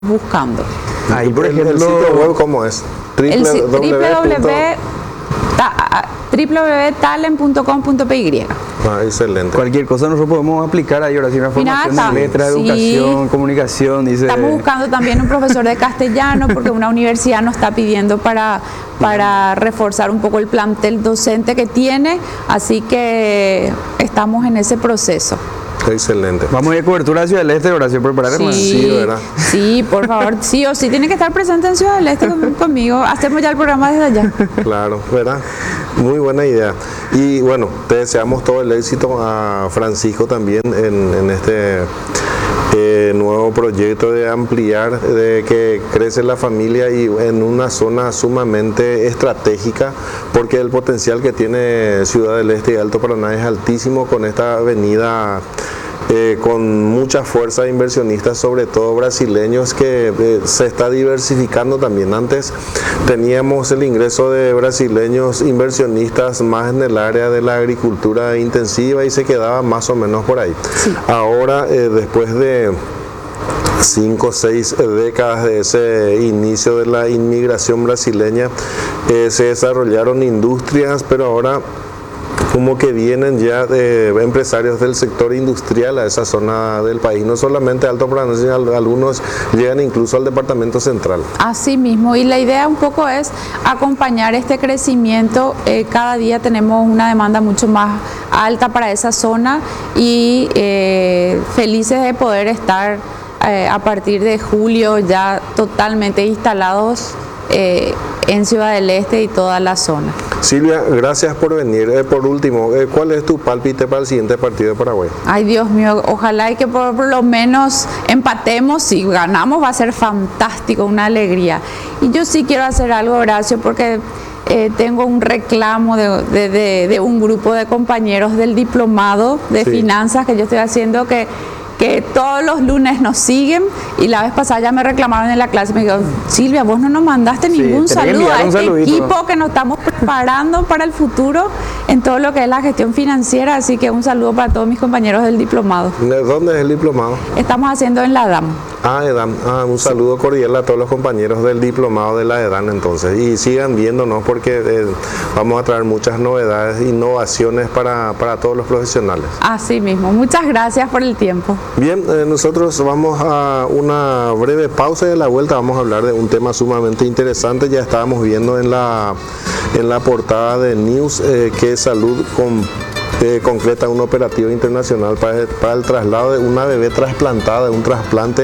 buscando. Ahí, por el ejemplo, sitio web, ¿cómo es? www.talent.com.py. Excelente. cualquier cosa nosotros podemos aplicar ahí ahora sí, una formación Mira, de letra, sí. educación, comunicación, dice. Estamos buscando también un profesor de castellano porque una universidad nos está pidiendo para reforzar un poco el plantel docente que tiene, así que estamos en ese proceso. Excelente. Vamos a ir a cobertura de Ciudad del Este, Horacio, preparar, hermano. Sí, ¿verdad? Sí, por favor, sí o sí tiene que estar presente en Ciudad del Este conmigo. Hacemos ya el programa desde allá. Claro, ¿verdad? Muy buena idea. Y bueno, te deseamos todo el éxito a Francisco también en este nuevo proyecto de ampliar, de que crece la familia y en una zona sumamente estratégica, porque el potencial que tiene Ciudad del Este y Alto Paraná es altísimo con esta avenida. Con mucha fuerza de inversionistas, sobre todo brasileños, que se está diversificando también. Antes teníamos el ingreso de brasileños inversionistas más en el área de la agricultura intensiva y se quedaba más o menos por ahí. Sí. Ahora, después de 5 o 6 décadas de ese inicio de la inmigración brasileña, se desarrollaron industrias, pero ahora como que vienen ya de empresarios del sector industrial a esa zona del país, no solamente Alto Paraná, sino algunos llegan incluso al departamento central. Así mismo, y la idea un poco es acompañar este crecimiento. Cada día tenemos una demanda mucho más alta para esa zona y felices de poder estar a partir de julio ya totalmente instalados en Ciudad del Este y toda la zona. Silvia, gracias por venir. Por último, ¿cuál es tu pálpite para el siguiente partido de Paraguay? Ay, Dios mío, ojalá y que por lo menos empatemos. Si ganamos va a ser fantástico, una alegría. Y yo sí quiero hacer algo, Horacio, porque tengo un reclamo de un grupo de compañeros del diplomado de finanzas que yo estoy haciendo, que todos los lunes nos siguen, y la vez pasada ya me reclamaron en la clase, me dijeron: Silvia, vos no nos mandaste ningún saludo a este equipo que nos estamos preparando para el futuro en todo lo que es la gestión financiera, así que un saludo para todos mis compañeros del diplomado. ¿De dónde es el diplomado? Estamos haciendo en la DAM. EDAM. Un saludo cordial a todos los compañeros del diplomado de la EDAM entonces, y sigan viéndonos porque vamos a traer muchas novedades, innovaciones para todos los profesionales. Así mismo, muchas gracias por el tiempo. Bien, nosotros vamos a una breve pausa y a la vuelta vamos a hablar de un tema sumamente interesante. Ya estábamos viendo en la portada de News que Salud concreta un operativo internacional para el traslado de una bebé trasplantada, de un trasplante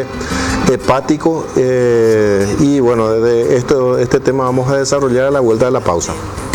hepático, y bueno, de este tema vamos a desarrollar a la vuelta de la pausa.